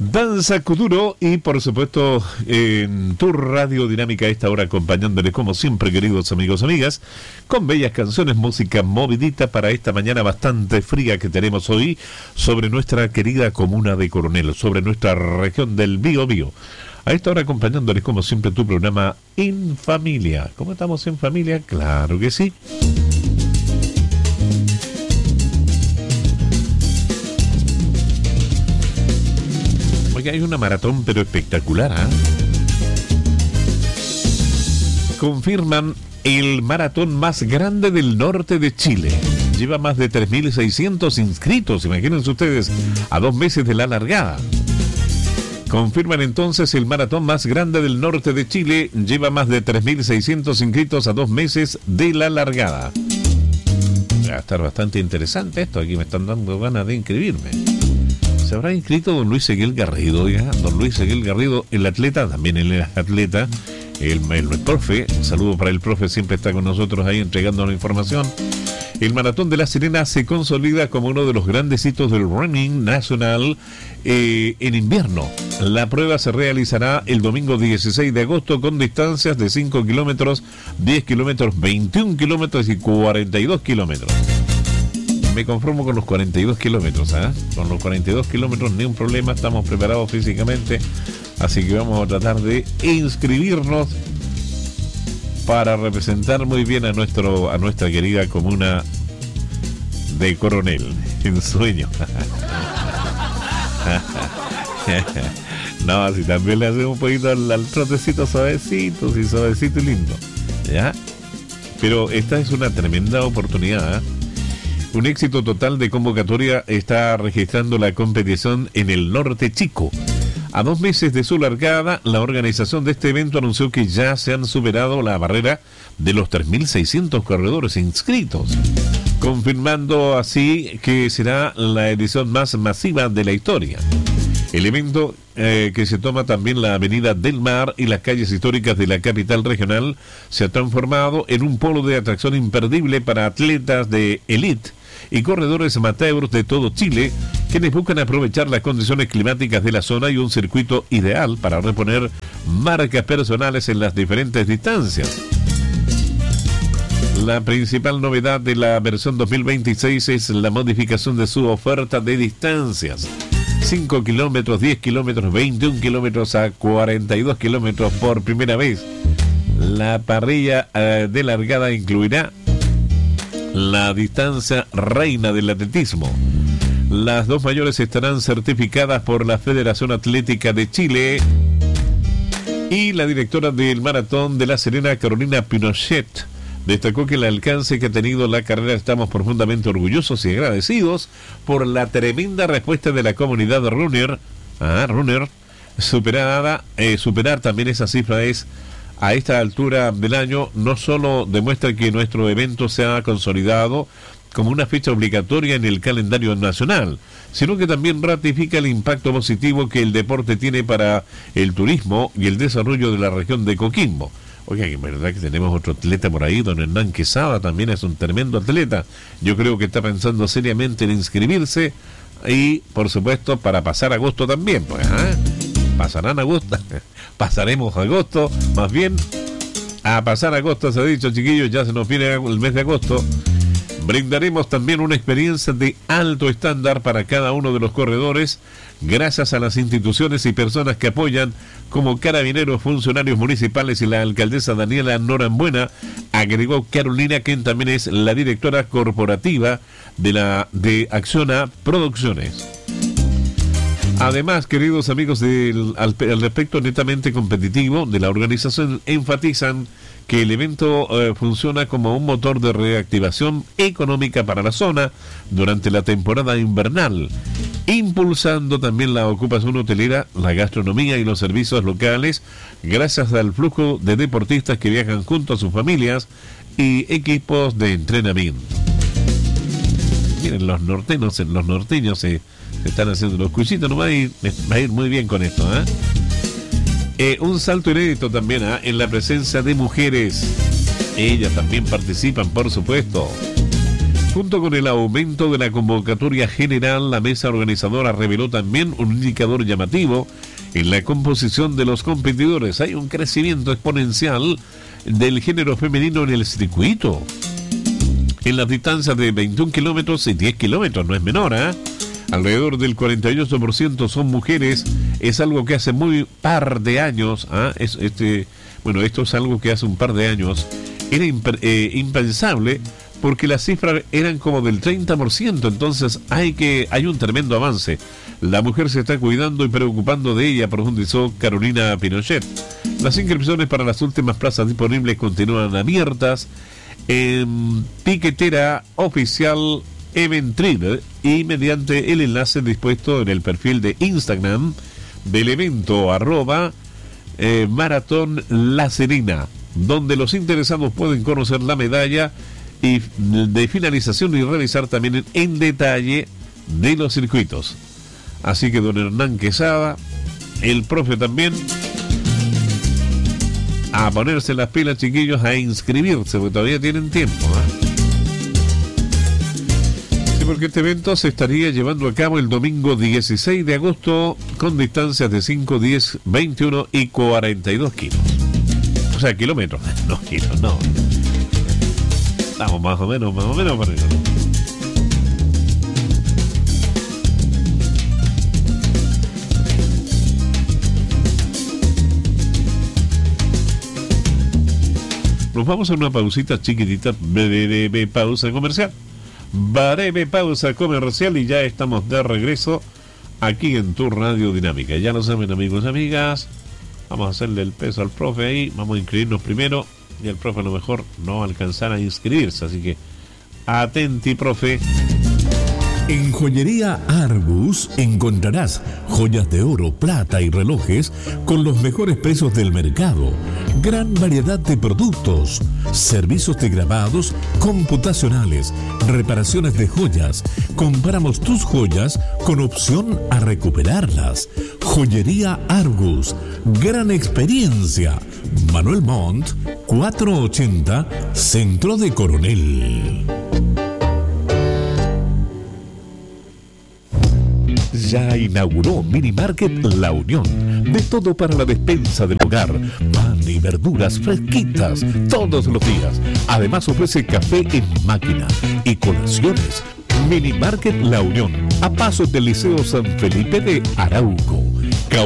Danza Kuduro y por supuesto en tu radio dinámica a esta hora acompañándoles como siempre, queridos amigos, amigas, con bellas canciones, música movidita para esta mañana bastante fría que tenemos hoy sobre nuestra querida comuna de Coronel, sobre nuestra región del Biobío. A esta hora acompañándoles como siempre tu programa En Familia. ¿Cómo estamos en familia? Claro que sí. Oye, hay una maratón pero espectacular, ¿eh? Confirman el maratón más grande del norte de Chile. Lleva más de 3.600 inscritos, imagínense ustedes, a 2 meses de la largada. Confirman entonces el maratón más grande del norte de Chile. Lleva más de 3.600 inscritos a 2 meses de la largada. Va a estar bastante interesante esto. Aquí me están dando ganas de inscribirme. Se habrá inscrito don Luis Seguel Garrido, ¿ya? Don Luis Seguel Garrido, el atleta, también el atleta, el profe. Un saludo para el profe, siempre está con nosotros ahí entregándonos información. El Maratón de La Serena se consolida como uno de los grandes hitos del running nacional en invierno. La prueba se realizará el domingo 16 de agosto con distancias de 5 kilómetros, 10 kilómetros, 21 kilómetros y 42 kilómetros. Me conformo con los 42 kilómetros, ¿eh? Con los 42 kilómetros ni un problema, estamos preparados físicamente, así que vamos a tratar de inscribirnos para representar muy bien a nuestra querida comuna de Coronel, en sueño. No, si también le hacemos un poquito al trotecito suavecito, sí, suavecito y lindo, ¿ya? Pero esta es una tremenda oportunidad, ¿eh? Un éxito total de convocatoria está registrando la competición en el Norte Chico. A 2 meses de su largada, la organización de este evento anunció que ya se han superado la barrera de los 3.600 corredores inscritos, confirmando así que será la edición más masiva de la historia. El evento, que se toma también la Avenida del Mar y las calles históricas de la capital regional, se ha transformado en un polo de atracción imperdible para atletas de élite y corredores amateurs de todo Chile, quienes buscan aprovechar las condiciones climáticas de la zona y un circuito ideal para reponer marcas personales en las diferentes distancias. La principal novedad de la versión 2026 es la modificación de su oferta de distancias. 5 kilómetros, 10 kilómetros, 21 kilómetros a 42 kilómetros por primera vez. La parrilla de largada incluirá la distancia reina del atletismo. Las 2 mayores estarán certificadas por la Federación Atlética de Chile y la directora del Maratón de La Serena, Carolina Pinochet, destacó que el alcance que ha tenido la carrera estamos profundamente orgullosos y agradecidos por la tremenda respuesta de la comunidad de runner. Superar también esa cifra es a esta altura del año no solo demuestra que nuestro evento se ha consolidado como una fecha obligatoria en el calendario nacional, sino que también ratifica el impacto positivo que el deporte tiene para el turismo y el desarrollo de la región de Coquimbo. Oiga, es verdad que tenemos otro atleta por ahí, don Hernán Quesada, también es un tremendo atleta. Yo creo que está pensando seriamente en inscribirse y, por supuesto, para pasar agosto también, pues, pasarán agosto, pasaremos agosto, más bien, a pasar agosto, se ha dicho, chiquillos, ya se nos viene el mes de agosto. Brindaremos también una experiencia de alto estándar para cada uno de los corredores, gracias a las instituciones y personas que apoyan, como carabineros, funcionarios municipales y la alcaldesa Daniela Norambuena, agregó Carolina, quien también es la directora corporativa de Acciona Producciones. Además, queridos amigos, al respecto netamente competitivo de la organización, enfatizan que el evento funciona como un motor de reactivación económica para la zona durante la temporada invernal, impulsando también la ocupación hotelera, la gastronomía y los servicios locales, gracias al flujo de deportistas que viajan junto a sus familias y equipos de entrenamiento. Miren, los norteños se están haciendo los cuchitos, no va a ir muy bien con esto, un salto inédito también en la presencia de mujeres. Ellas también participan, por supuesto. junto con el aumento de la convocatoria general, la mesa organizadora reveló también un indicador llamativo en la composición de los competidores. Hay un crecimiento exponencial del género femenino en el circuito. En las distancias de 21 kilómetros y 10 kilómetros, no es menor, ¿eh? Alrededor del 48% son mujeres. Es algo que hace muy par de años, esto es algo que hace un par de años era impensable, porque las cifras eran como del 30%, entonces hay un tremendo avance. La mujer se está cuidando y preocupando de ella, profundizó Carolina Pinochet. Las inscripciones para las últimas plazas disponibles continúan abiertas en Piquetera Oficial Eventrip y mediante el enlace dispuesto en el perfil de Instagram del evento @Maratón La Serena, donde los interesados pueden conocer la medalla y de finalización y revisar también en detalle de los circuitos. Así que don Hernán Quesada, el profe también, a ponerse las pilas, chiquillos, a inscribirse, porque todavía tienen tiempo, Sí, porque este evento se estaría llevando a cabo el domingo 16 de agosto con distancias de 5, 10, 21 y 42 kilos. O sea, kilómetros, no kilos, no. Estamos más o menos para eso. Nos vamos a una pausita chiquitita, breve pausa comercial. Breve pausa comercial y ya estamos de regreso aquí en tu Radio Dinámica. Ya lo saben, amigos y amigas, vamos a hacerle el peso al profe ahí, vamos a inscribirnos primero y el profe a lo mejor no alcanzará a inscribirse, así que atenti, profe. En Joyería Argus encontrarás joyas de oro, plata y relojes con los mejores precios del mercado. Gran variedad de productos, servicios de grabados computacionales, reparaciones de joyas. Compramos tus joyas con opción a recuperarlas. Joyería Argus, gran experiencia. Manuel Montt, 480, Centro de Coronel. Ya inauguró Mini Market La Unión. De todo para la despensa del hogar. Pan y verduras fresquitas todos los días. Además ofrece café en máquina y colaciones. Mini Market La Unión, a pasos del Liceo San Felipe de Arauco.